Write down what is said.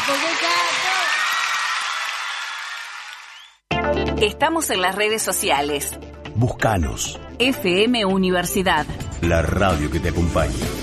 Estamos en las redes sociales. Búscanos. FM Universidad. La radio que te acompaña.